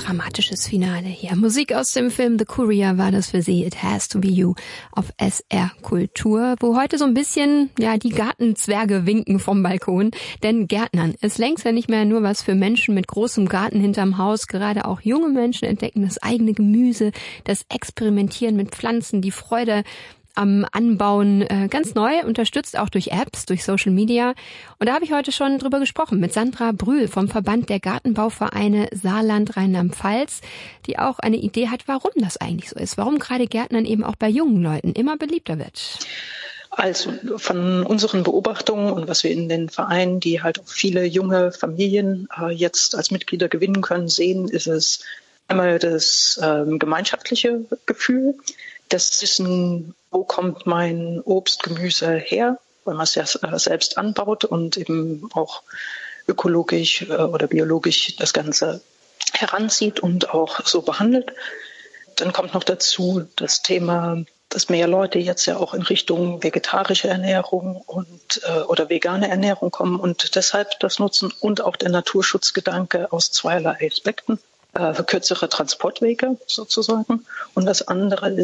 dramatisches Finale hier. Musik aus dem Film The Courier war das für Sie, It Has to Be You auf SR Kultur, wo heute so ein bisschen die Gartenzwerge winken vom Balkon. Denn Gärtnern ist längst ja nicht mehr nur was für Menschen mit großem Garten hinterm Haus. Gerade auch junge Menschen entdecken das eigene Gemüse, das Experimentieren mit Pflanzen, die Freude am Anbauen ganz neu, unterstützt auch durch Apps, durch Social Media. Und da habe ich heute schon drüber gesprochen mit Sandra Brühl vom Verband der Gartenbauvereine Saarland Rheinland-Pfalz, die auch eine Idee hat, warum das eigentlich so ist, warum gerade Gärtnern eben auch bei jungen Leuten immer beliebter wird. Also von unseren Beobachtungen und was wir in den Vereinen, die halt auch viele junge Familien jetzt als Mitglieder gewinnen können, sehen, ist es einmal das gemeinschaftliche Gefühl, das Wissen, wo kommt mein Obst, Gemüse her, weil man es ja selbst anbaut und eben auch ökologisch oder biologisch das Ganze heranzieht und auch so behandelt. Dann kommt noch dazu das Thema, dass mehr Leute jetzt ja auch in Richtung vegetarische Ernährung und oder vegane Ernährung kommen und deshalb das nutzen und auch der Naturschutzgedanke aus zweierlei Aspekten. Für kürzere Transportwege sozusagen. Und das andere